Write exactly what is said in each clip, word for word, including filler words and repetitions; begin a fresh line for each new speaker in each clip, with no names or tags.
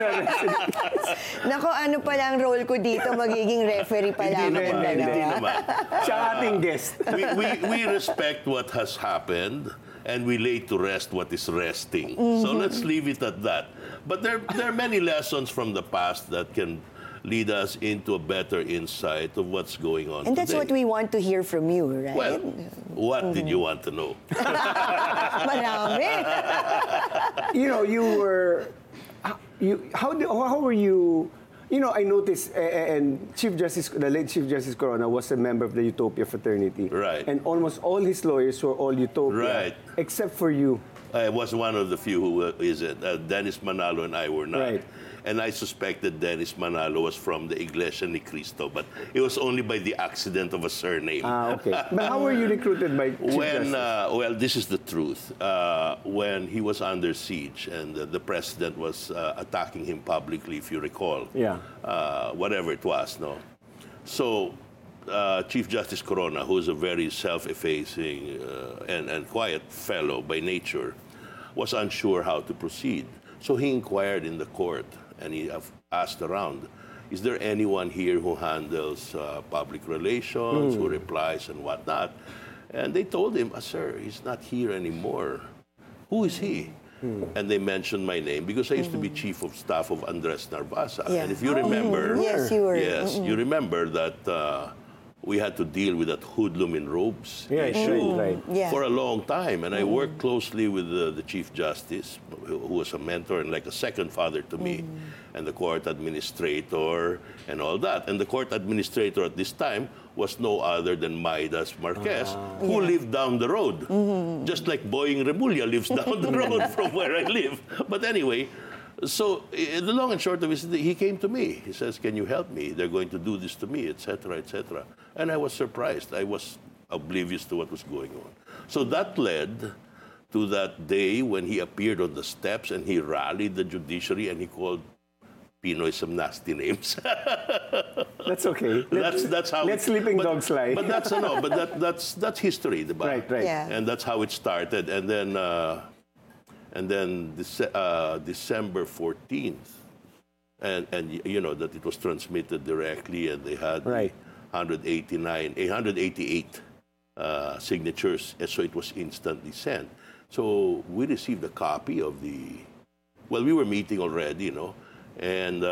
Nako, ano pala ang role ko dito? Magiging referee pala
Hindi
ako ng
naman, hindi
dalawa.
naman.
Siya ang ating guest.
we, we, we respect what has happened and we lay to rest what is resting. So let's leave it at that. But there, there are many lessons from the past that can lead us into a better insight of what's going on
And that's
today.
what we want to hear from you, right?
Well, what did you want to know?
Marami.
You know, you were, how- you, how, do, how were you, you know, I noticed, uh, and Chief Justice, the late Chief Justice Corona was a member of the Utopia fraternity.
Right.
And almost all his lawyers were all Utopia.
Right.
Except for you.
I was one of the few who uh, is it. Uh, Dennis Manalo and I were not.
Right.
And I suspected Dennis Manalo was from the Iglesia Ni Cristo, but it was only by the accident of a surname.
Ah, okay. But how were you recruited by Chief
When,
Justice?
uh, well, this is the truth. Uh, when he was under siege and uh, the president was uh, attacking him publicly, if you recall,
Yeah.
uh, whatever it was, no. So, uh, Chief Justice Corona, who is a very self-effacing uh, and, and quiet fellow by nature, was unsure how to proceed. So he inquired in the court and he have asked around, is there anyone here who handles uh, public relations, who replies and whatnot? And they told him, ah, sir, he's not here anymore. Who is he? And they mentioned my name because I used to be chief of staff of Andres Narvasa.
Yeah.
And if you remember,
Yes, you were.
yes, you remember that uh, we had to deal with that hoodlum in robes
Yeah,
issue
right, right.
Yeah.
for a long time. And I worked closely with the, the Chief Justice, who who was a mentor and like a second father to me, and the court administrator and all that. And the court administrator at this time was no other than Maidas Marquez, who lived down the road. Just like Boying Remulla lives down the road from where I live. But anyway, so eh, the long and short of it is that he came to me. He says, can you help me? They're going to do this to me, et cetera, et cetera. And I was surprised. I was oblivious to what was going on. So that led to that day when he appeared on the steps and he rallied the judiciary and he called Pinoy some nasty names.
That's okay.
that's that's how
Let sleeping
but,
dogs lie.
But that's no, but that that's that's history, diba?
Right, right.
Yeah.
And that's how it started. And then uh, and then Dece- uh, December fourteenth, and and y- you know that it was transmitted directly, and they had
Right.
one hundred eighty-nine, one hundred eighty-eight uh, signatures, and so it was instantly sent. So we received a copy of the. Well, we were meeting already, you know, and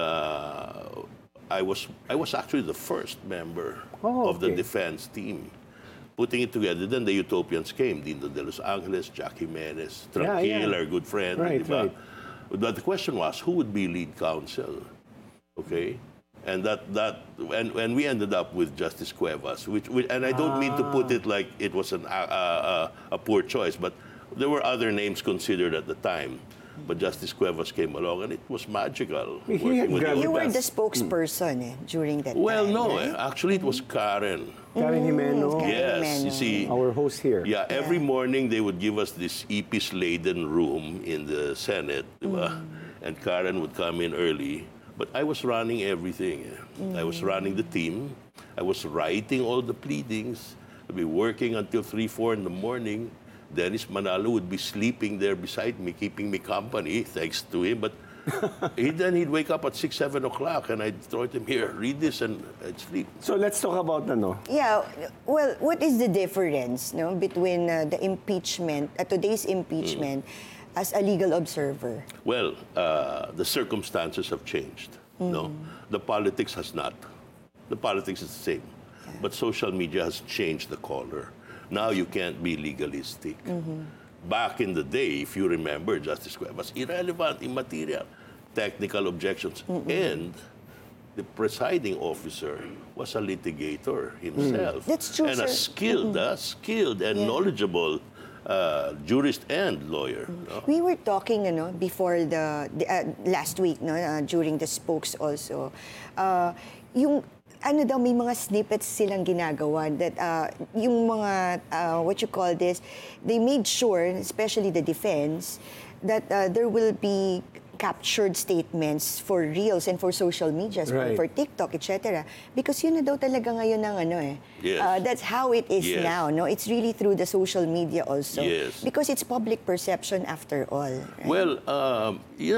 uh, I was I was actually the first member
Oh,
of the
okay.
defense team putting it together. Then the Utopians came, Dino de Los Angeles, Jack Jimenez, Tranquil,
Yeah, yeah.
our good friend.
Right,
diba?
right.
But the question was, who would be lead counsel? Okay? And that, that and, and we ended up with Justice Cuevas, which, which and I don't mean to put it like it was an, uh, uh, a poor choice, but there were other names considered at the time. But Justice Cuevas came along, and it was magical.
He
working
had
with
gravitas.
You were the
Yes.
spokesperson eh, during that
Well,
time,
no,
right?
eh. Actually, it was Karen.
Karen Jimeno,
Karen.
Yes, you
Jimeno.
see.
our host here.
Yeah, every morning they would give us this epis-laden room in the Senate, diba? And Karen would come in early. But I was running everything. eh. I was running the team. I was writing all the pleadings. I'd be working until three, four in the morning. Dennis Manalo would be sleeping there beside me, keeping me company, thanks to him. But he, then he'd wake up at six, seven o'clock, and I'd throw it him here, read this, and I'd sleep.
So let's talk about ano.
Yeah, well, what is the difference no, between uh, the impeachment, uh, today's impeachment, as a legal observer?
Well, uh, the circumstances have changed. No, the politics has not. The politics is the same, but social media has changed the color. Now you can't be legalistic. Back in the day, if you remember, Justice Cuevas, irrelevant, immaterial, technical objections, and the presiding officer was a litigator himself.
That's true,
and a
sir.
skilled, uh, skilled and
Yeah.
knowledgeable uh, jurist and lawyer. no?
We were talking ano, before the, the uh, last week no, uh, during the spokes also. Uh, yung ano daw may mga snippets silang ginagawa that uh, yung mga uh, what you call this, they made sure, especially the defense, that uh, there will be captured statements for reels and for social media,
Right.
for TikTok, et cetera. Because yun na daw talaga ngayon ng ano eh.
Yes.
Uh, that's how it is
Yes.
now. No, it's really through the social media also.
Yes.
Because it's public perception after all. Right?
Well, um, you